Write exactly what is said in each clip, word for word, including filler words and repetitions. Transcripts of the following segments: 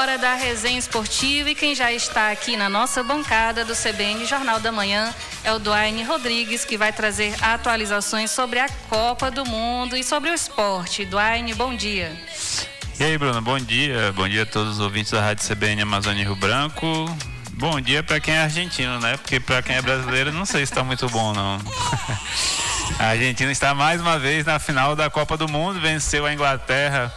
hora da resenha esportiva e quem já está aqui na nossa bancada do C B N Jornal da Manhã é o Dwayne Rodrigues, que vai trazer atualizações sobre a Copa do Mundo e sobre o esporte. Dwayne, bom dia. E aí, Bruna, bom dia. Bom dia a todos os ouvintes da Rádio C B N Amazônia Rio Branco. Bom dia para quem é argentino, né? Porque para quem é brasileiro, não sei se está muito bom, não. A Argentina está mais uma vez na final da Copa do Mundo, venceu a Inglaterra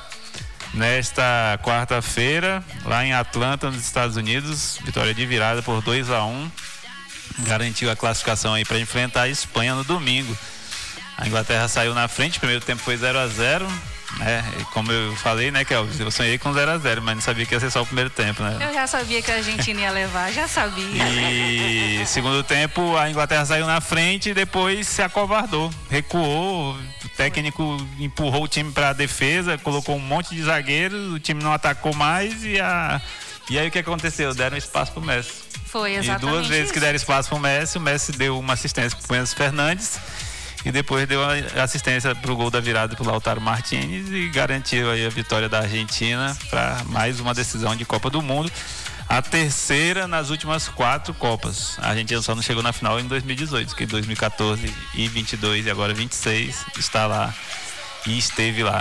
nesta quarta-feira, lá em Atlanta, nos Estados Unidos. Vitória de virada por dois a um. Garantiu a classificação aí para enfrentar a Espanha no domingo. A Inglaterra saiu na frente, o primeiro tempo foi zero a zero. É, como eu falei, né, Kelvis? Eu sonhei com zero a zero, mas não sabia que ia ser só o primeiro tempo, né? Eu já sabia que a Argentina ia levar, já sabia. E segundo tempo, a Inglaterra saiu na frente e depois se acovardou, recuou. O técnico empurrou o time para a defesa, colocou um monte de zagueiros, o time não atacou mais e, a... e aí o que aconteceu? Deram espaço para o Messi. Foi exatamente E duas vezes isso. que deram espaço para o Messi, o Messi deu uma assistência para o Enzo Fernandes. E depois deu a assistência para o gol da virada para o Lautaro Martínez e garantiu aí a vitória da Argentina para mais uma decisão de Copa do Mundo. A terceira nas últimas quatro Copas. A Argentina só não chegou na final em dois mil e dezoito, que em dois mil e quatorze e vinte e dois e agora vinte e seis está lá e esteve lá.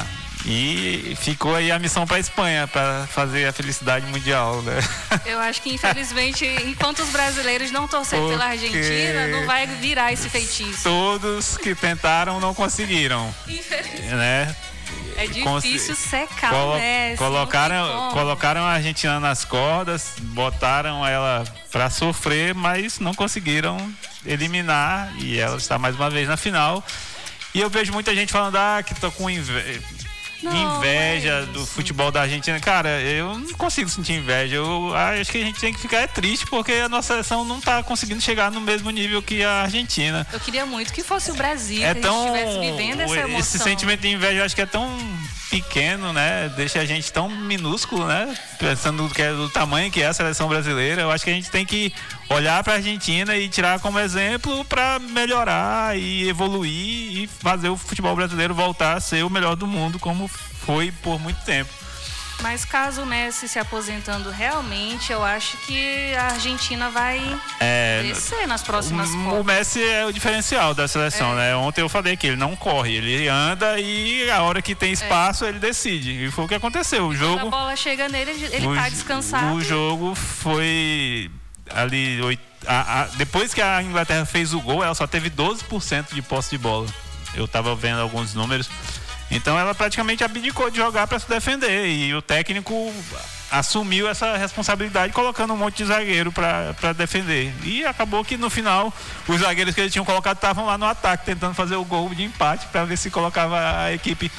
E ficou aí a missão para a Espanha, para fazer a felicidade mundial, né? Eu acho que, infelizmente, enquanto os brasileiros não torcerem Porque pela Argentina, não vai virar esse feitiço. Todos que tentaram não conseguiram, Infelizmente. né? É difícil secar Colo- o Messi. colocaram, colocaram a Argentina nas cordas, botaram ela para sofrer, mas não conseguiram eliminar e ela está mais uma vez na final. E eu vejo muita gente falando ah, que tô com inveja. Não, inveja é do futebol da Argentina. Cara, eu não consigo sentir inveja. Eu acho que a gente tem que ficar é triste porque a nossa seleção não está conseguindo chegar no mesmo nível que a Argentina. Eu queria muito que fosse o Brasil, É que tão, a gente estivesse vivendo essa emoção. esse sentimento de inveja eu acho que é tão pequeno, né? Deixa a gente tão minúsculo, né? Pensando que é do tamanho que é a seleção brasileira. Eu acho que a gente tem que olhar para a Argentina e tirar como exemplo para melhorar e evoluir e fazer o futebol brasileiro voltar a ser o melhor do mundo como foi por muito tempo. Mas caso o Messi se aposentando realmente, eu acho que a Argentina vai É, descer nas próximas o, Copas. o Messi é o diferencial da seleção, É. né? Ontem eu falei que ele não corre, ele anda e a hora que tem espaço ele decide. E foi o que aconteceu. O Quando jogo, a bola chega nele, ele, ele o, tá descansado. O jogo foi ali oito, a, a, depois que a Inglaterra fez o gol, ela só teve doze por cento de posse de bola. Eu tava vendo alguns números. Então ela praticamente abdicou de jogar para se defender e o técnico assumiu essa responsabilidade colocando um monte de zagueiro para defender. E acabou que no final os zagueiros que eles tinham colocado estavam lá no ataque tentando fazer o gol de empate para ver se colocava a equipe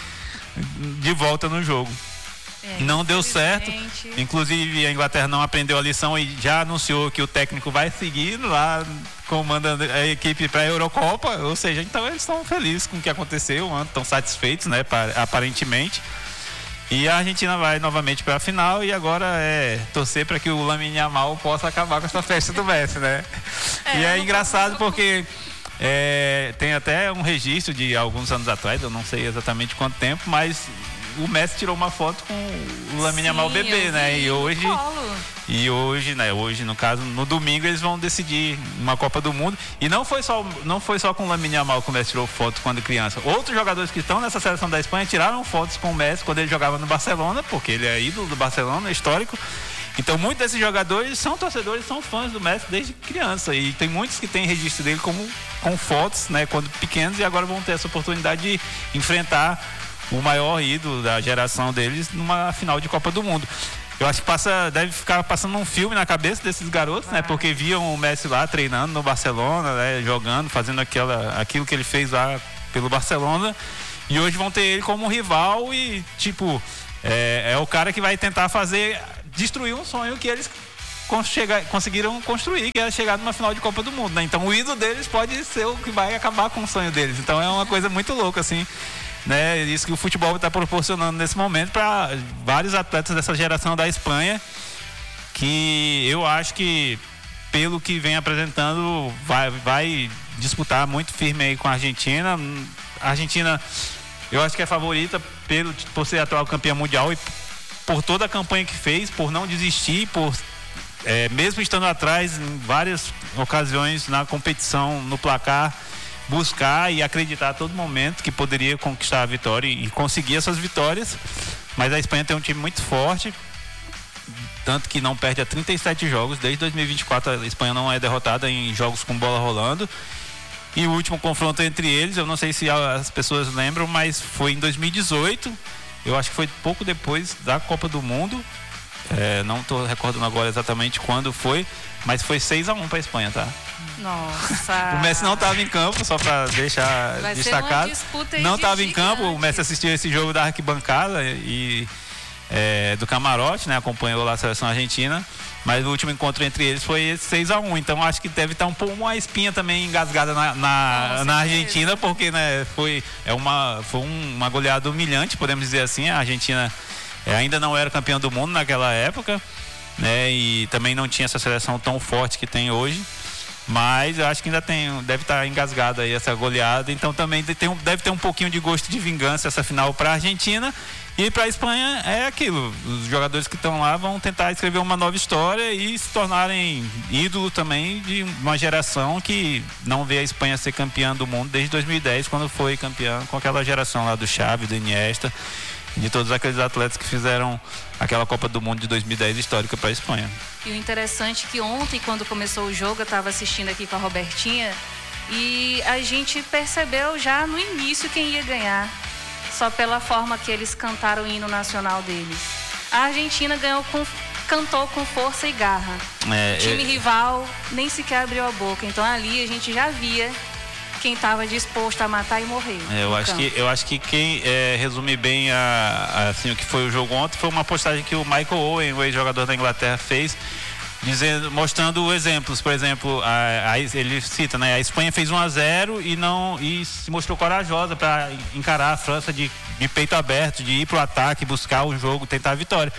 de volta no jogo. É, não deu certo, infelizmente. inclusive a Inglaterra não aprendeu a lição e já anunciou que o técnico vai seguir lá comandando a equipe para a Eurocopa, ou seja, então eles estão felizes com o que aconteceu, estão satisfeitos, né, aparentemente. E a Argentina vai novamente para a final e agora é torcer para que o Lamine Yamal possa acabar com essa festa do Messi, né? É, e é não engraçado tô... porque é, tem até um registro de alguns anos atrás, eu não sei exatamente quanto tempo, mas o Messi tirou uma foto com o Lamine Yamal bebê, né? E hoje, e hoje, né? Hoje, no caso, no domingo eles vão decidir uma Copa do Mundo. E não foi só, não foi só com o Lamine Yamal que o Messi tirou foto quando criança. Outros jogadores que estão nessa seleção da Espanha tiraram fotos com o Messi quando ele jogava no Barcelona, porque ele é ídolo do Barcelona, histórico. Então, muitos desses jogadores são torcedores, são fãs do Messi desde criança. E tem muitos que têm registro dele como, com fotos, né? Quando pequenos, e agora vão ter essa oportunidade de enfrentar o maior ídolo da geração deles numa final de Copa do Mundo. Eu acho que passa, deve ficar passando um filme na cabeça desses garotos, né? Porque viam o Messi lá treinando no Barcelona, né? Jogando, fazendo aquela, aquilo que ele fez lá pelo Barcelona. E hoje vão ter ele como rival e, tipo, é, é o cara que vai tentar fazer, destruir um sonho que eles Chegar, conseguiram construir, que é chegar numa final de Copa do Mundo, né? Então o ídolo deles pode ser o que vai acabar com o sonho deles. Então é uma coisa muito louca, assim, né? Isso que o futebol está proporcionando nesse momento para vários atletas dessa geração da Espanha, que eu acho que, pelo que vem apresentando, vai, vai disputar muito firme aí com a Argentina. A Argentina, eu acho que é favorita pelo, por ser atual campeã mundial e por toda a campanha que fez, por não desistir, por é, mesmo estando atrás em várias ocasiões na competição, no placar, buscar e acreditar a todo momento que poderia conquistar a vitória e, e conseguir essas vitórias. Mas a Espanha tem um time muito forte, tanto que não perde há trinta e sete jogos. Desde dois mil e vinte e quatro a Espanha não é derrotada em jogos com bola rolando. E o último confronto entre eles, eu não sei se as pessoas lembram, mas foi em dois mil e dezoito. Eu acho que foi pouco depois da Copa do Mundo. É, não estou recordando agora exatamente quando foi, mas foi seis a um para a Espanha, tá? Nossa! O Messi não estava em campo, só para deixar Vai destacado. Não estava em campo, o Messi assistiu esse jogo da arquibancada e é, do camarote, né? Acompanhou lá a seleção argentina. Mas o último encontro entre eles foi esse seis a um. Então acho que deve estar um pouco uma espinha também engasgada na, na, na Argentina, porque né, foi, é uma, foi um, uma goleada humilhante, podemos dizer assim. A Argentina é, ainda não era campeã do mundo naquela época, né? E também não tinha essa seleção tão forte que tem hoje. Mas eu acho que ainda tem, deve estar engasgada aí essa goleada. Então também tem, deve ter um pouquinho de gosto de vingança essa final para a Argentina. E para a Espanha é aquilo, os jogadores que estão lá vão tentar escrever uma nova história e se tornarem ídolo também de uma geração que não vê a Espanha ser campeã do mundo desde dois mil e dez, quando foi campeã com aquela geração lá do Xavi, do Iniesta, de todos aqueles atletas que fizeram aquela Copa do Mundo de dois mil e dez histórica para a Espanha. E o interessante é que ontem, quando começou o jogo, eu estava assistindo aqui com a Robertinha e a gente percebeu já no início quem ia ganhar. Só pela forma que eles cantaram o hino nacional deles. A Argentina ganhou com, cantou com força e garra. É, o time é... rival nem sequer abriu a boca. Então ali a gente já via quem estava disposto a matar e morrer. É, eu, acho que, eu acho que quem é, resume bem a, a, assim, o que foi o jogo ontem foi uma postagem que o Michael Owen, o ex-jogador da Inglaterra, fez. Dizendo, mostrando exemplos, por exemplo, a, a, ele cita, né? A Espanha fez um a zero e não e se mostrou corajosa para encarar a França de, de peito aberto, de ir para o ataque, buscar o jogo, tentar a vitória.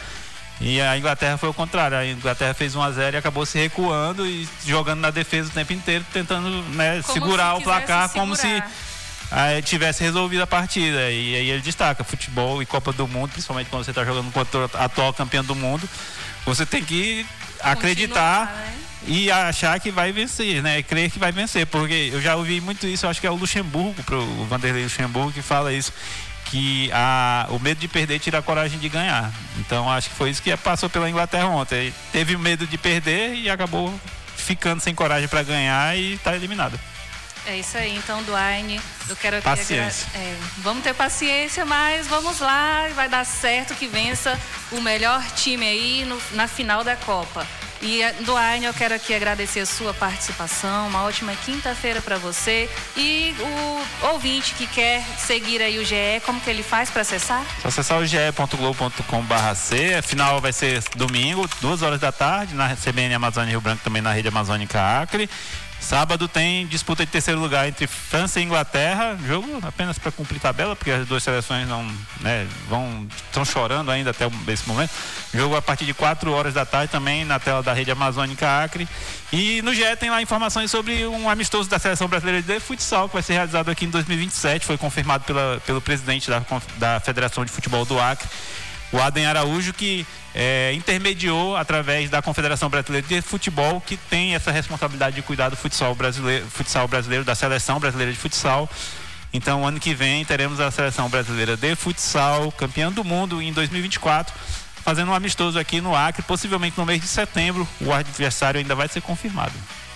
E a Inglaterra foi o contrário. A Inglaterra fez um a zero e acabou se recuando e jogando na defesa o tempo inteiro, tentando, né, segurar o placar segurar. Como se aí, tivesse resolvido a partida. E aí ele destaca: futebol e Copa do Mundo, principalmente quando você está jogando contra a atual campeã do mundo, você tem que acreditar, né? E achar que vai vencer, né? Crer que vai vencer, porque eu já ouvi muito isso, eu acho que é o Luxemburgo, pro, o Vanderlei Luxemburgo, que fala isso, que a, o medo de perder tira a coragem de ganhar. Então acho que foi isso que passou pela Inglaterra ontem. Teve medo de perder e acabou ficando sem coragem para ganhar e está eliminada. É isso aí, então, Duane, eu quero aqui paciência. Agra... É, vamos ter paciência, mas vamos lá, vai dar certo que vença o melhor time aí no, na final da Copa. E, Duane, eu quero aqui agradecer a sua participação, uma ótima quinta-feira para você. E o ouvinte que quer seguir aí o G E, como que ele faz para acessar? Só acessar o ge ponto globo ponto com barra c. A final vai ser domingo, duas horas da tarde, na C B N Amazônia Rio Branco, também na Rede Amazônica Acre. Sábado tem disputa de terceiro lugar entre França e Inglaterra, jogo apenas para cumprir tabela, porque as duas seleções não, né, vão, estão chorando ainda até esse momento. Jogo a partir de quatro horas da tarde também na tela da Rede Amazônica Acre. E no G E tem lá informações sobre um amistoso da Seleção Brasileira de Futsal, que vai ser realizado aqui em dois mil e vinte e sete, foi confirmado pela, pelo presidente da, da Federação de Futebol do Acre, o Adem Araújo, que é, intermediou através da Confederação Brasileira de Futebol, que tem essa responsabilidade de cuidar do futsal brasileiro, futsal brasileiro, da Seleção Brasileira de Futsal. Então, ano que vem, teremos a Seleção Brasileira de Futsal, campeã do mundo em dois mil e vinte e quatro, fazendo um amistoso aqui no Acre, possivelmente no mês de setembro. O adversário ainda vai ser confirmado.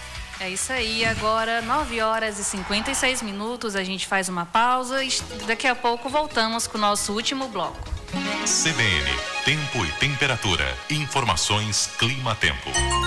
É isso aí, agora nove horas e cinquenta e seis minutos, a gente faz uma pausa e daqui a pouco voltamos com o nosso último bloco. C B N, tempo e temperatura, informações clima-tempo.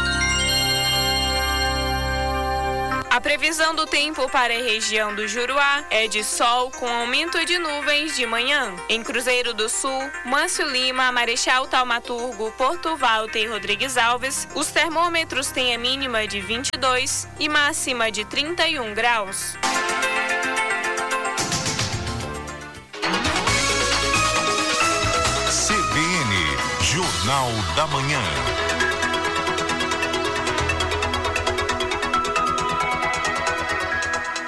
A previsão do tempo para a região do Juruá é de sol com aumento de nuvens de manhã. Em Cruzeiro do Sul, Mâncio Lima, Marechal Taumaturgo, Porto Walter e Rodrigues Alves, os termômetros têm a mínima de vinte e dois e máxima de trinta e um graus. C B N, Jornal da Manhã.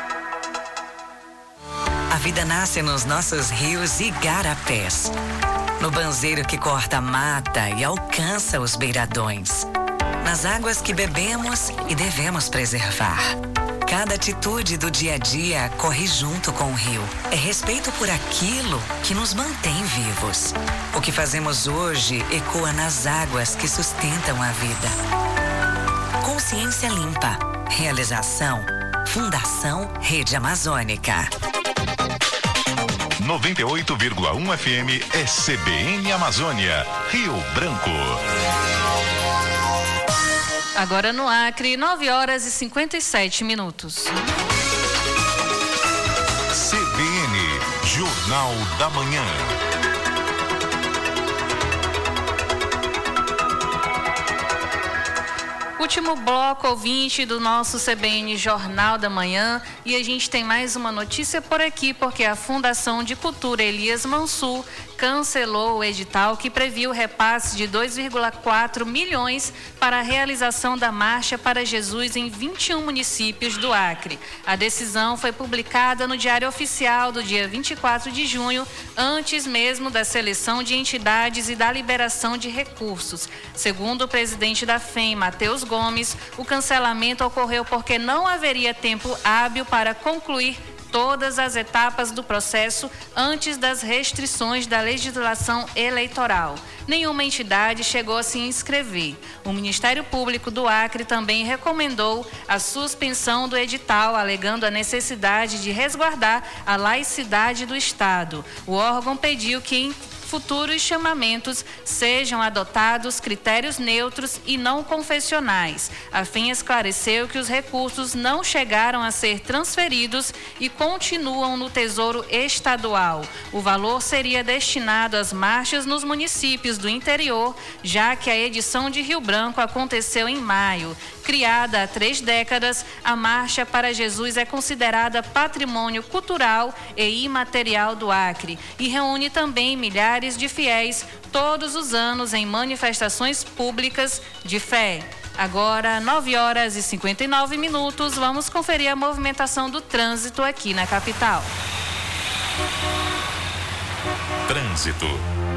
A vida nasce nos nossos rios e igarapés, no banzeiro que corta a mata e alcança os beiradões, nas águas que bebemos e devemos preservar. Cada atitude do dia a dia corre junto com o rio. É respeito por aquilo que nos mantém vivos. O que fazemos hoje ecoa nas águas que sustentam a vida. Consciência Limpa. Realização Fundação Rede Amazônica. noventa e oito vírgula um F M é C B N Amazônia, Rio Branco. Agora no Acre, nove horas e cinquenta e sete minutos. C B N, Jornal da Manhã. Último bloco ouvinte do nosso C B N Jornal da Manhã, e a gente tem mais uma notícia por aqui, porque a Fundação de Cultura Elias Mansur cancelou o edital que previa o repasse de dois vírgula quatro milhões para a realização da Marcha para Jesus em vinte e um municípios do Acre. A decisão foi publicada no Diário Oficial do dia vinte e quatro de junho, antes mesmo da seleção de entidades e da liberação de recursos. Segundo o presidente da F E M, Matheus Gomes, o cancelamento ocorreu porque não haveria tempo hábil para concluir todas as etapas do processo antes das restrições da legislação eleitoral. Nenhuma entidade chegou a se inscrever. O Ministério Público do Acre também recomendou a suspensão do edital, alegando a necessidade de resguardar a laicidade do Estado. O órgão pediu que em futuros chamamentos sejam adotados critérios neutros e não confessionais. A F E M esclareceu que os recursos não chegaram a ser transferidos e continuam no Tesouro Estadual. O valor seria destinado às marchas nos municípios do interior, já que a edição de Rio Branco aconteceu em maio. Criada há três décadas, a Marcha para Jesus é considerada patrimônio cultural e imaterial do Acre e reúne também milhares de fiéis todos os anos em manifestações públicas de fé. Agora, nove horas e cinquenta e nove minutos, vamos conferir a movimentação do trânsito aqui na capital. Trânsito.